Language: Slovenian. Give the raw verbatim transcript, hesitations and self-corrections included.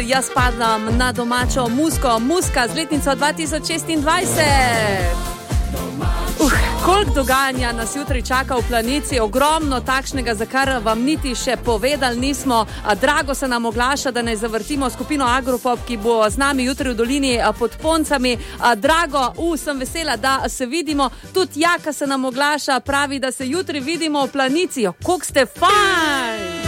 Jaz padam na domačo Musko, Muska z letnico dva tisoč šestindvajset. Uh, koliko dogajanja nas jutri čaka v Planici, ogromno takšnega, za kar vam niti še povedali nismo. Drago se nam oglaša, da ne zavrtimo skupino Agropop, ki bo z nami jutri v dolini pod Poncami. Drago, uh, sem vesela, da se vidimo. Tudi Jaka se nam oglaša, pravi, da se jutri vidimo v Planici. Koliko ste fajn!